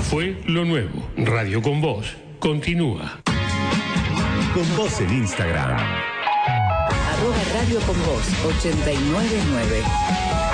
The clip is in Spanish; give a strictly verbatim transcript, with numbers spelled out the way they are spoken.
Fue lo nuevo. Radio con Voz continúa. Con Voz en Instagram. Arroba Radio con Voz ochenta y nueve nueve.